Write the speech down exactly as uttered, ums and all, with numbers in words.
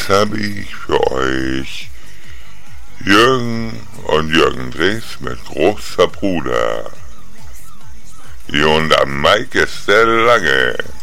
Jetzt habe ich für euch Jürgen und Jürgen Drees mit großer Bruder. Hier und am Mike ist der Lange.